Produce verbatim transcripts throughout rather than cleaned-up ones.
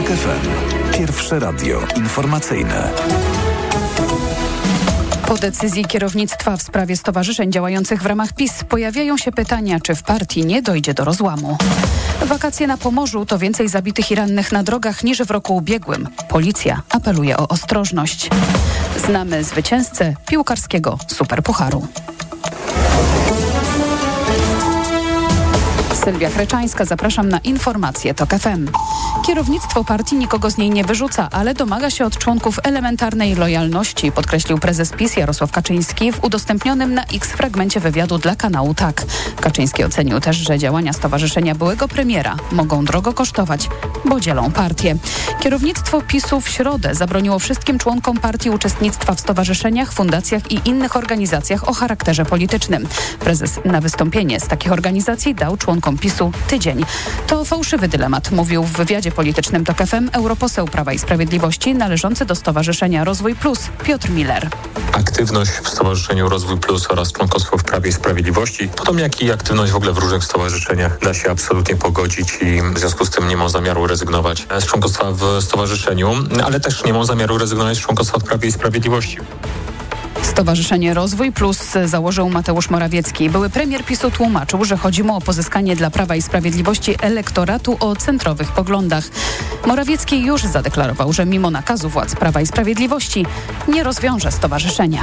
TOK F M. Pierwsze radio informacyjne. Po decyzji kierownictwa w sprawie stowarzyszeń działających w ramach PiS pojawiają się pytania, czy w partii nie dojdzie do rozłamu. Wakacje na Pomorzu to więcej zabitych i rannych na drogach niż w roku ubiegłym. Policja apeluje o ostrożność. Znamy zwycięzcę piłkarskiego Superpucharu. Sylwia Chreczańska, zapraszam na informacje TOK F M. Kierownictwo partii nikogo z niej nie wyrzuca, ale domaga się od członków elementarnej lojalności, podkreślił prezes PiS Jarosław Kaczyński w udostępnionym na X fragmencie wywiadu dla kanału Tak. Kaczyński ocenił też, że działania stowarzyszenia byłego premiera mogą drogo kosztować, bo dzielą partię. Kierownictwo PiSu w środę zabroniło wszystkim członkom partii uczestnictwa w stowarzyszeniach, fundacjach i innych organizacjach o charakterze politycznym. Prezes na wystąpienie z takich organizacji dał członkom PiSu tydzień. To fałszywy dylemat, mówił w wywiadzie politycznym TOK F M europoseł Prawa i Sprawiedliwości należący do Stowarzyszenia Rozwój Plus Piotr Miller. Aktywność w Stowarzyszeniu Rozwój Plus oraz członkostwo w Prawie i Sprawiedliwości, podobnie jak i aktywność w ogóle w różnych stowarzyszeniach, da się absolutnie pogodzić i w związku z tym nie mam zamiaru rezygnować z członkostwa w stowarzyszeniu, ale też nie mam zamiaru rezygnować z członkostwa w Prawie i Sprawiedliwości. Stowarzyszenie Rozwój Plus założył Mateusz Morawiecki. Były premier PiSu tłumaczył, że chodzi mu o pozyskanie dla Prawa i Sprawiedliwości elektoratu o centrowych poglądach. Morawiecki już zadeklarował, że mimo nakazu władz Prawa i Sprawiedliwości nie rozwiąże stowarzyszenia.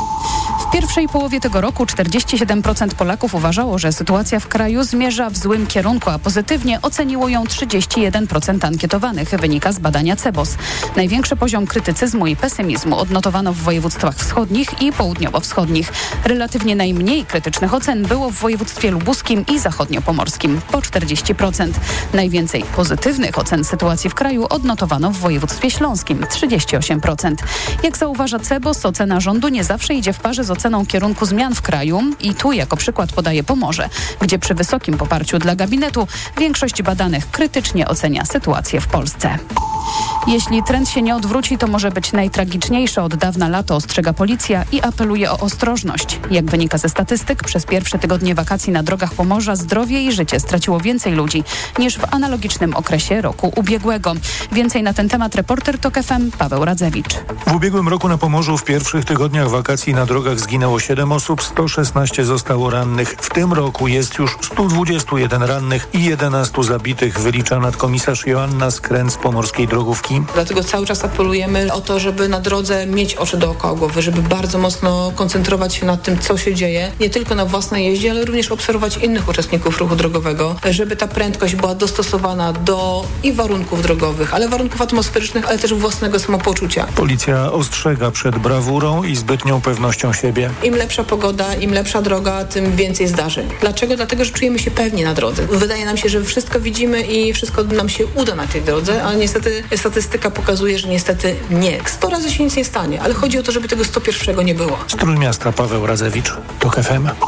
W pierwszej połowie tego roku czterdzieści siedem procent Polaków uważało, że sytuacja w kraju zmierza w złym kierunku, a pozytywnie oceniło ją trzydzieści jeden procent ankietowanych, wynika z badania CEBOS. Największy poziom krytycyzmu i pesymizmu odnotowano w województwach wschodnich i południowo-wschodnich. Relatywnie najmniej krytycznych ocen było w województwie lubuskim i zachodniopomorskim, po czterdzieści procent. Najwięcej pozytywnych ocen sytuacji w kraju odnotowano w województwie śląskim, trzydzieści osiem procent. Jak zauważa CEBOS, ocena rządu nie zawsze idzie w parze z oceną kierunku zmian w kraju i tu jako przykład podaje Pomorze, gdzie przy wysokim poparciu dla gabinetu większość badanych krytycznie ocenia sytuację w Polsce. Jeśli trend się nie odwróci, to może być najtragiczniejsze od dawna lato, ostrzega policja i apeluje o ostrożność. Jak wynika ze statystyk, przez pierwsze tygodnie wakacji na drogach Pomorza zdrowie i życie straciło więcej ludzi niż w analogicznym okresie roku ubiegłego. Więcej na ten temat reporter TOK F M Paweł Radzewicz. W ubiegłym roku na Pomorzu w pierwszych tygodniach wakacji na drogach zginęło siedem osób, sto szesnaście zostało rannych. W tym roku jest już sto dwadzieścia jeden rannych i jedenastu zabitych, wylicza nadkomisarz Joanna Skręt z pomorskiej drogówki. Dlatego cały czas apelujemy o to, żeby na drodze mieć oczy dookoła głowy, żeby bardzo mocno koncentrować się nad tym, co się dzieje, nie tylko na własnej jeździe, ale również obserwować innych uczestników ruchu drogowego, żeby ta prędkość była dostosowana do i warunków drogowych, ale warunków atmosferycznych, ale też własnego samopoczucia. Policja ostrzega przed brawurą i zbytnią pewnością siebie. Im lepsza pogoda, im lepsza droga, tym więcej zdarzeń. Dlaczego? Dlatego, że czujemy się pewnie na drodze. Wydaje nam się, że wszystko widzimy i wszystko nam się uda na tej drodze, ale niestety statystyka pokazuje, że niestety nie. sto razy się nic nie stanie, ale chodzi o to, żeby tego sto pierwszego nie było. Z Trójmiasta Paweł Radzewicz, TOK F M.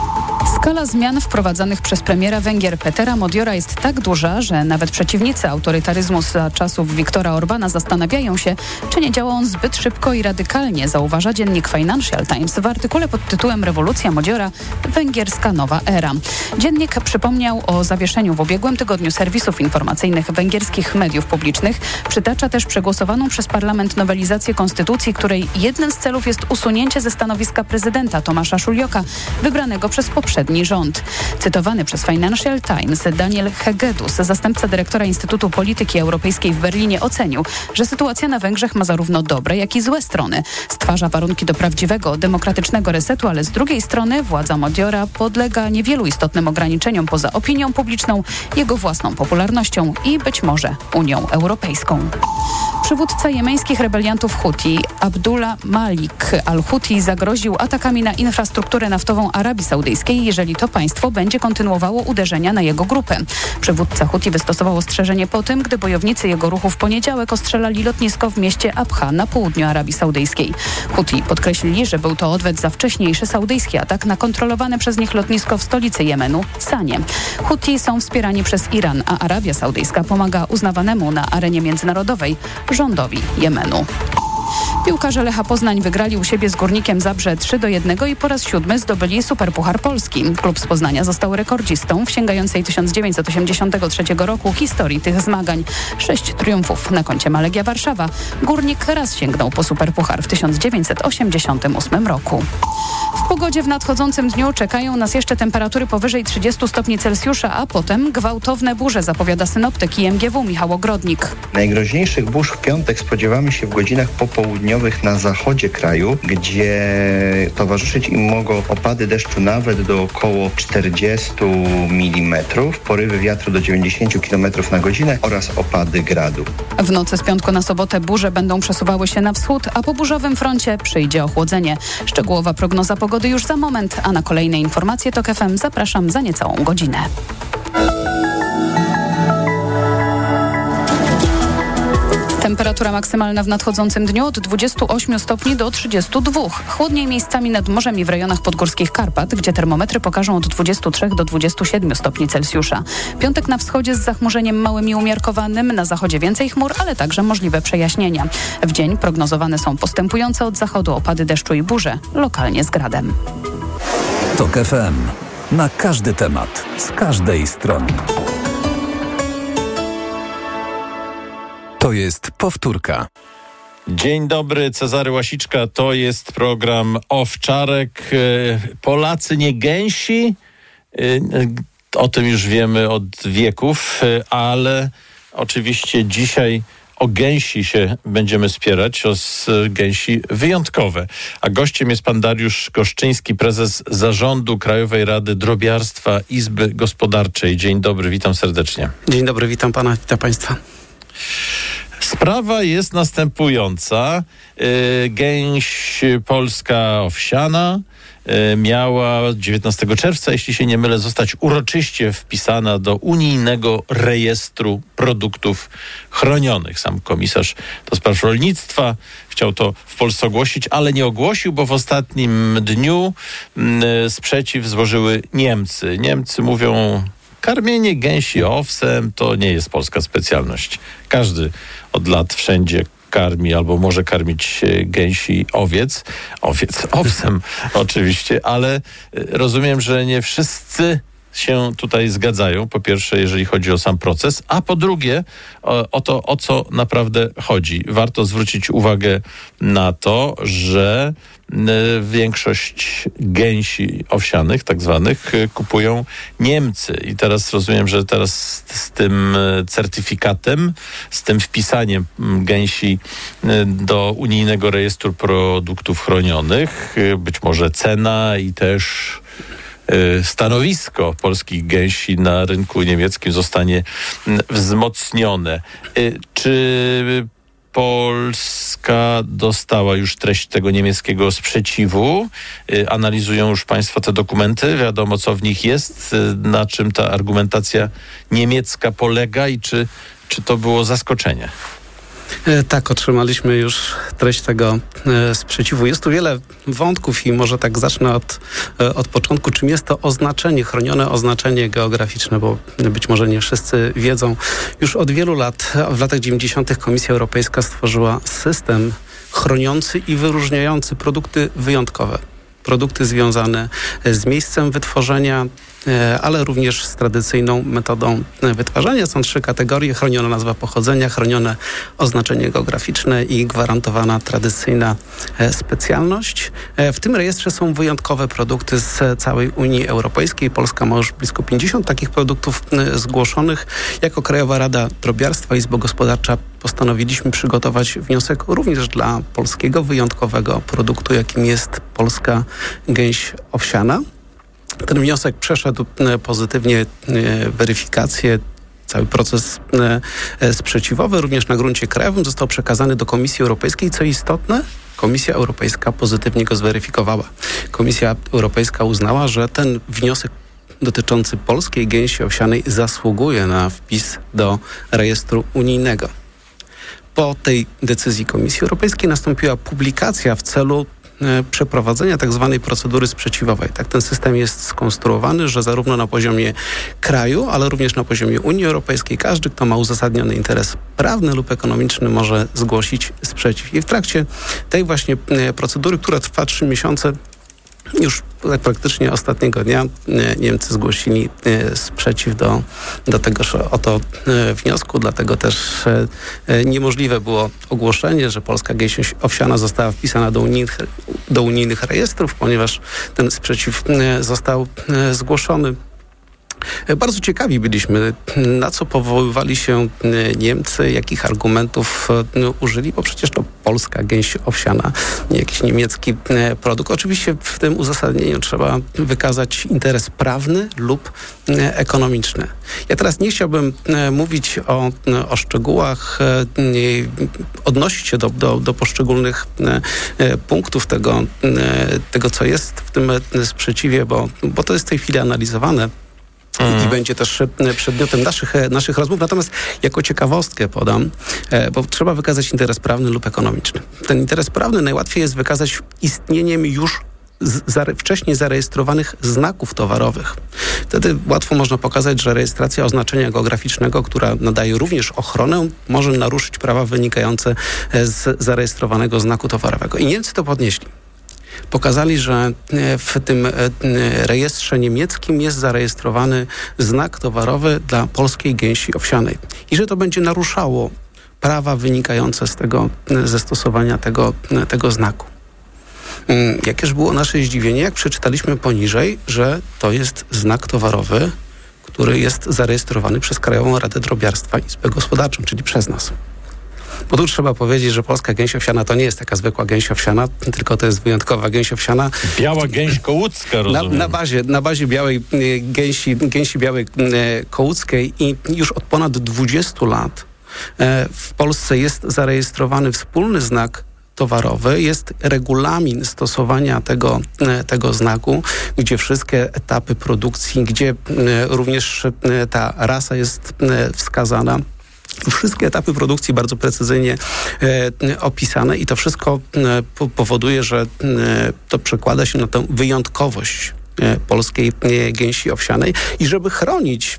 Skala zmian wprowadzanych przez premiera Węgier Petera Modiora jest tak duża, że nawet przeciwnicy autorytaryzmu za czasów Viktora Orbana zastanawiają się, czy nie działa on zbyt szybko i radykalnie, zauważa dziennik Financial Times w artykule pod tytułem Rewolucja Modiora – Węgierska nowa era. Dziennik przypomniał o zawieszeniu w ubiegłym tygodniu serwisów informacyjnych węgierskich mediów publicznych. Przytacza też przegłosowaną przez parlament nowelizację konstytucji, której jednym z celów jest usunięcie ze stanowiska prezydenta Tomasza Szuljoka, wybranego przez poprzedni rząd. Cytowany przez Financial Times Daniel Hegedus, zastępca dyrektora Instytutu Polityki Europejskiej w Berlinie, ocenił, że sytuacja na Węgrzech ma zarówno dobre, jak i złe strony. Stwarza warunki do prawdziwego, demokratycznego resetu, ale z drugiej strony władza Modiora podlega niewielu istotnym ograniczeniom poza opinią publiczną, jego własną popularnością i być może Unią Europejską. Przywódca jemeńskich rebeliantów Huti Abdullah Malik al-Huti zagroził atakami na infrastrukturę naftową Arabii Saudyjskiej, jeżeli to państwo będzie kontynuowało uderzenia na jego grupę. Przywódca Huti wystosował ostrzeżenie po tym, gdy bojownicy jego ruchu w poniedziałek ostrzelali lotnisko w mieście Abha na południu Arabii Saudyjskiej. Huti podkreślili, że był to odwet za wcześniejszy saudyjski atak na kontrolowane przez nich lotnisko w stolicy Jemenu, Sanie. Huti są wspierani przez Iran, a Arabia Saudyjska pomaga uznawanemu na arenie międzynarodowej rządowi Jemenu. Piłkarze Lecha Poznań wygrali u siebie z Górnikiem Zabrze trzy do jednego i po raz siódmy zdobyli Superpuchar Polski. Klub z Poznania został rekordzistą w sięgającej tysiąc dziewięćset osiemdziesiątego trzeciego roku historii tych zmagań. Sześć triumfów na koncie ma Legia Warszawa. Górnik raz sięgnął po Superpuchar w tysiąc dziewięćset osiemdziesiątym ósmym roku. W pogodzie w nadchodzącym dniu czekają nas jeszcze temperatury powyżej trzydziestu stopni Celsjusza, a potem gwałtowne burze, zapowiada synoptyk I M G W Michał Ogrodnik. Najgroźniejszych burz w piątek spodziewamy się w godzinach popołudniowych na zachodzie kraju, gdzie towarzyszyć im mogą opady deszczu nawet do około czterdziestu milimetrów, porywy wiatru do dziewięćdziesięciu kilometrów na godzinę oraz opady gradu. W nocy z piątku na sobotę burze będą przesuwały się na wschód, a po burzowym froncie przyjdzie ochłodzenie. Szczegółowa prognoza pogody już za moment, a na kolejne informacje TOK F M zapraszam za niecałą godzinę. Temperatura maksymalna w nadchodzącym dniu od dwudziestu ośmiu stopni do trzydziestu dwóch. Chłodniej miejscami nad morzem i w rejonach podgórskich Karpat, gdzie termometry pokażą od dwudziestu trzech do dwudziestu siedmiu stopni Celsjusza. Piątek na wschodzie z zachmurzeniem małym i umiarkowanym, na zachodzie więcej chmur, ale także możliwe przejaśnienia. W dzień prognozowane są postępujące od zachodu opady deszczu i burze, lokalnie z gradem. TOK F M. Na każdy temat, z każdej strony. To jest powtórka. Dzień dobry, Cezary Łasiczka, to jest program Owczarek. Polacy nie gęsi, o tym już wiemy od wieków, ale oczywiście dzisiaj o gęsi się będziemy spierać, o gęsi wyjątkowe. A gościem jest pan Dariusz Goszczyński, prezes Zarządu Krajowej Rady Drobiarstwa Izby Gospodarczej. Dzień dobry, witam serdecznie. Dzień dobry, witam pana, witam państwa. Sprawa jest następująca. Gęś polska owsiana miała dziewiętnastego czerwca, jeśli się nie mylę, zostać uroczyście wpisana do unijnego rejestru produktów chronionych. Sam komisarz do spraw rolnictwa chciał to w Polsce ogłosić, ale nie ogłosił, bo w ostatnim dniu sprzeciw złożyły Niemcy. Niemcy mówią: karmienie gęsi owsem to nie jest polska specjalność. Każdy od lat wszędzie karmi albo może karmić gęsi owiec. Owiec owsem oczywiście, ale rozumiem, że nie wszyscy się tutaj zgadzają. Po pierwsze, jeżeli chodzi o sam proces, a po drugie o, o to, o co naprawdę chodzi. Warto zwrócić uwagę na to, że większość gęsi owsianych, tak zwanych, kupują Niemcy. I teraz rozumiem, że teraz z, z tym certyfikatem, z tym wpisaniem gęsi do unijnego rejestru produktów chronionych, być może cena i też stanowisko polskich gęsi na rynku niemieckim zostanie wzmocnione. Czy Polska dostała już treść tego niemieckiego sprzeciwu? Analizują już państwo te dokumenty? Wiadomo, co w nich jest? Na czym ta argumentacja niemiecka polega i czy, czy to było zaskoczenie? Tak, otrzymaliśmy już treść tego e, sprzeciwu. Jest tu wiele wątków i może tak zacznę od, e, od początku. Czym jest to oznaczenie, chronione oznaczenie geograficzne, bo być może nie wszyscy wiedzą. Już od wielu lat, w latach dziewięćdziesiątych Komisja Europejska stworzyła system chroniący i wyróżniający produkty wyjątkowe. Produkty związane z miejscem wytworzenia, ale również z tradycyjną metodą wytwarzania. Są trzy kategorie: chroniona nazwa pochodzenia, chronione oznaczenie geograficzne i gwarantowana tradycyjna specjalność. W tym rejestrze są wyjątkowe produkty z całej Unii Europejskiej. Polska ma już blisko pięćdziesiąt takich produktów zgłoszonych. Jako Krajowa Rada Drobiarstwa Izba Gospodarcza postanowiliśmy przygotować wniosek również dla polskiego wyjątkowego produktu, jakim jest polska gęś owsiana. Ten wniosek przeszedł pozytywnie weryfikację, cały proces sprzeciwowy, również na gruncie krajowym, został przekazany do Komisji Europejskiej. Co istotne, Komisja Europejska pozytywnie go zweryfikowała. Komisja Europejska uznała, że ten wniosek dotyczący polskiej gęsi owsianej zasługuje na wpis do rejestru unijnego. Po tej decyzji Komisji Europejskiej nastąpiła publikacja w celu przeprowadzenia tak zwanej procedury sprzeciwowej. Tak, ten system jest skonstruowany, że zarówno na poziomie kraju, ale również na poziomie Unii Europejskiej każdy, kto ma uzasadniony interes prawny lub ekonomiczny, może zgłosić sprzeciw. I w trakcie tej właśnie procedury, która trwa trzy miesiące, już tak praktycznie ostatniego dnia Niemcy zgłosili sprzeciw do, do tegoż oto wniosku, dlatego też niemożliwe było ogłoszenie, że polska gęś owsiana została wpisana do unijnych, do unijnych rejestrów, ponieważ ten sprzeciw został zgłoszony. Bardzo ciekawi byliśmy, na co powoływali się Niemcy, jakich argumentów użyli, bo przecież to polska gęś owsiana, nie jakiś niemiecki produkt. Oczywiście w tym uzasadnieniu trzeba wykazać interes prawny lub ekonomiczny. Ja teraz nie chciałbym mówić o, o szczegółach, odnosić się do, do, do poszczególnych punktów tego, tego, co jest w tym sprzeciwie, bo, bo to jest w tej chwili analizowane. I będzie też przedmiotem naszych, naszych rozmów. Natomiast jako ciekawostkę podam, bo trzeba wykazać interes prawny lub ekonomiczny. Ten interes prawny najłatwiej jest wykazać istnieniem już zare, wcześniej zarejestrowanych znaków towarowych. Wtedy łatwo można pokazać, że rejestracja oznaczenia geograficznego, która nadaje również ochronę, może naruszyć prawa wynikające z zarejestrowanego znaku towarowego. I Niemcy to podnieśli. Pokazali, że w tym rejestrze niemieckim jest zarejestrowany znak towarowy dla polskiej gęsi owsianej i że to będzie naruszało prawa wynikające z tego, ze stosowania tego, tego znaku. Jakież było nasze zdziwienie, jak przeczytaliśmy poniżej, że to jest znak towarowy, który jest zarejestrowany przez Krajową Radę Drobiarstwa i Izbę Gospodarczą, czyli przez nas. Bo tu trzeba powiedzieć, że polska gęś owsiana to nie jest taka zwykła gęś owsiana, tylko to jest wyjątkowa gęś owsiana. Biała gęś kołucka, rozumiem. Na, na, bazie, na bazie białej gęsi, gęsi białej kołuckiej i już od ponad dwudziestu lat w Polsce jest zarejestrowany wspólny znak towarowy, jest regulamin stosowania tego, tego znaku, gdzie wszystkie etapy produkcji, gdzie również ta rasa jest wskazana. Wszystkie etapy produkcji bardzo precyzyjnie e, opisane i to wszystko e, po, powoduje, że e, to przekłada się na tę wyjątkowość e, polskiej e, gęsi owsianej i żeby chronić,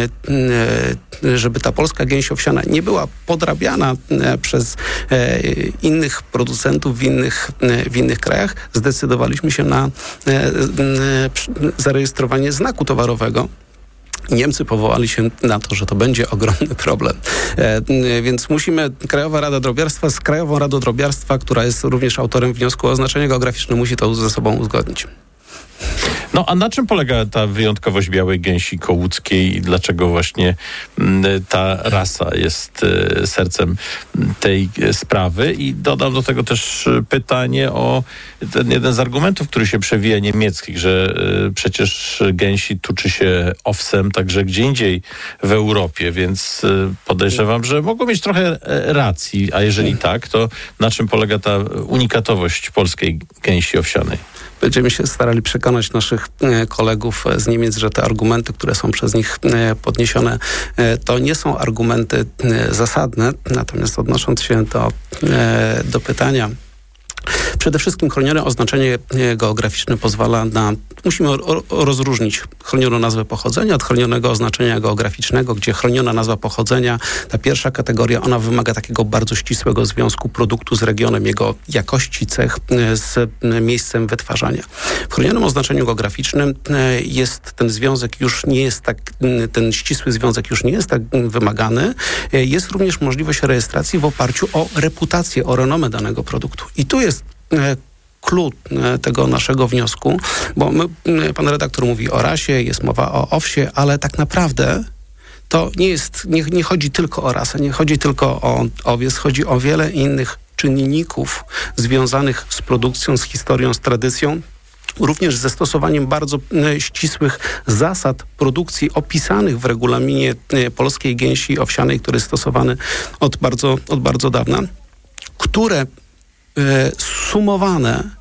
e, e, żeby ta polska gęś owsiana nie była podrabiana e, przez e, innych producentów w innych, e, w innych krajach, zdecydowaliśmy się na e, e, zarejestrowanie znaku towarowego. Niemcy powołali się na to, że to będzie ogromny problem. E, więc musimy, Krajowa Rada Drobiarstwa z Krajową Radą Drobiarstwa, która jest również autorem wniosku o oznaczenie geograficzne, musi to ze sobą uzgodnić. No a na czym polega ta wyjątkowość białej gęsi kołuckiej i dlaczego właśnie ta rasa jest sercem tej sprawy? I dodam do tego też pytanie o ten jeden z argumentów, który się przewija niemieckich, że przecież gęsi tuczy się owsem także gdzie indziej w Europie, więc podejrzewam, że mogą mieć trochę racji, a jeżeli tak, to na czym polega ta unikatowość polskiej gęsi owsianej? Będziemy się starali przekonać naszych kolegów z Niemiec, że te argumenty, które są przez nich podniesione, to nie są argumenty zasadne. Natomiast odnosząc się do, do pytania, przede wszystkim chronione oznaczenie geograficzne pozwala na... Musimy rozróżnić chronioną nazwę pochodzenia od chronionego oznaczenia geograficznego, gdzie chroniona nazwa pochodzenia, ta pierwsza kategoria, ona wymaga takiego bardzo ścisłego związku produktu z regionem, jego jakości, cech z miejscem wytwarzania. W chronionym oznaczeniu geograficznym jest ten związek już nie jest tak, ten ścisły związek już nie jest tak wymagany. Jest również możliwość rejestracji w oparciu o reputację, o renomę danego produktu. I tu jest klucz tego naszego wniosku, bo my, pan redaktor mówi o rasie, jest mowa o owsie, ale tak naprawdę to nie jest, nie, nie chodzi tylko o rasę, nie chodzi tylko o owiec, chodzi o wiele innych czynników związanych z produkcją, z historią, z tradycją, również ze stosowaniem bardzo ścisłych zasad produkcji opisanych w regulaminie polskiej gęsi owsianej, który jest stosowany od bardzo, od bardzo dawna, które sumowane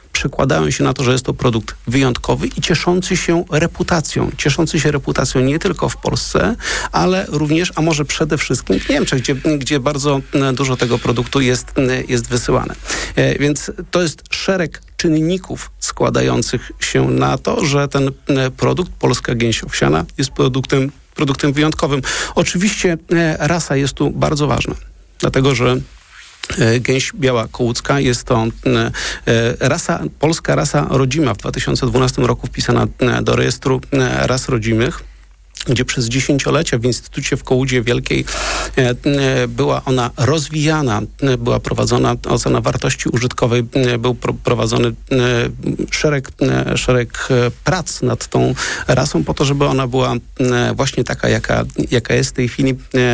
przekładają się na to, że jest to produkt wyjątkowy i cieszący się reputacją. Cieszący się reputacją nie tylko w Polsce, ale również, a może przede wszystkim w Niemczech, gdzie, gdzie bardzo dużo tego produktu jest, jest wysyłane. Więc to jest szereg czynników składających się na to, że ten produkt, polska gęś owsiana, jest produktem, produktem wyjątkowym. Oczywiście rasa jest tu bardzo ważna, dlatego że gęś biała kołucka jest to rasa, polska rasa rodzima, w dwa tysiące dwunastym roku wpisana do rejestru ras rodzimych, gdzie przez dziesięciolecia w Instytucie w Kołudzie Wielkiej była ona rozwijana, była prowadzona ocena wartości użytkowej, był prowadzony szereg, szereg prac nad tą rasą po to, żeby ona była właśnie taka, jaka, jaka jest w tej chwili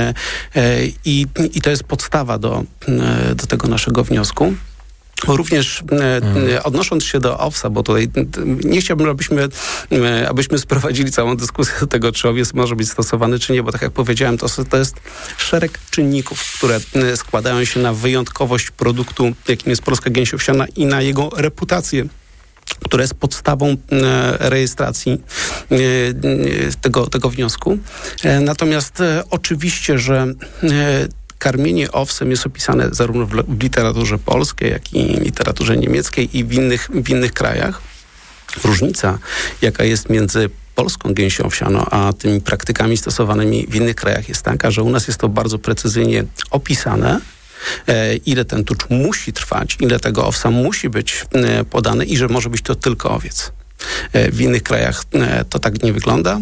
i, i to jest podstawa do, do tego naszego wniosku. Również e, odnosząc się do owsa, bo tutaj nie chciałbym, abyśmy, e, abyśmy sprowadzili całą dyskusję do tego, czy owiec może być stosowany, czy nie, bo tak jak powiedziałem, to, to jest szereg czynników, które e, składają się na wyjątkowość produktu, jakim jest polska gęś owsiana i na jego reputację, która jest podstawą e, rejestracji e, tego, tego wniosku. E, natomiast e, oczywiście, że e, karmienie owsem jest opisane zarówno w literaturze polskiej, jak i literaturze niemieckiej i w innych, w innych krajach. Różnica, jaka jest między polską gęsią owsianą, a tymi praktykami stosowanymi w innych krajach jest taka, że u nas jest to bardzo precyzyjnie opisane, e, ile ten tucz musi trwać, ile tego owsa musi być e, podane i że może być to tylko owiec. E, w innych krajach e, to tak nie wygląda.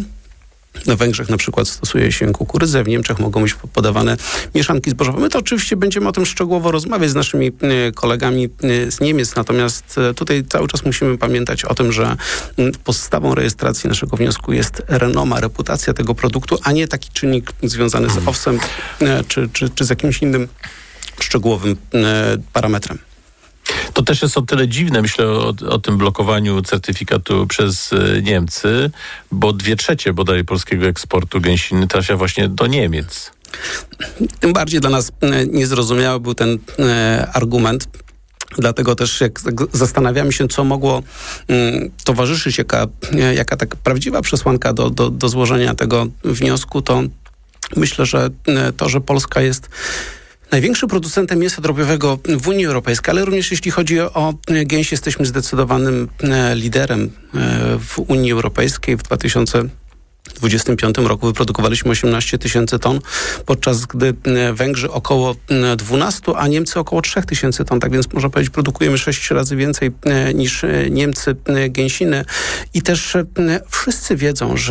Na Węgrzech na przykład stosuje się kukurydzę, w Niemczech mogą być podawane mieszanki zbożowe. My to oczywiście będziemy o tym szczegółowo rozmawiać z naszymi kolegami z Niemiec, natomiast tutaj cały czas musimy pamiętać o tym, że podstawą rejestracji naszego wniosku jest renoma, reputacja tego produktu, a nie taki czynnik związany z owsem czy, czy, czy z jakimś innym szczegółowym parametrem. To też jest o tyle dziwne, myślę o, o tym blokowaniu certyfikatu przez y, Niemcy, bo dwie trzecie bodaj polskiego eksportu gęsiny trafia właśnie do Niemiec. Tym bardziej dla nas e, niezrozumiały był ten e, argument. Dlatego też jak zastanawiamy się, co mogło mm, towarzyszyć, jaka, jaka taka prawdziwa przesłanka do, do, do złożenia tego wniosku, to myślę, że to, że Polska jest największym producentem mięsa drobiowego w Unii Europejskiej, ale również jeśli chodzi o gęś, jesteśmy zdecydowanym liderem w Unii Europejskiej. W dwa tysiące dwudziestym piątym roku wyprodukowaliśmy osiemnaście tysięcy ton, podczas gdy Węgrzy około dwanaście, a Niemcy około trzy tysiące ton. Tak więc można powiedzieć, produkujemy sześć razy więcej niż Niemcy gęsiny. I też wszyscy wiedzą, że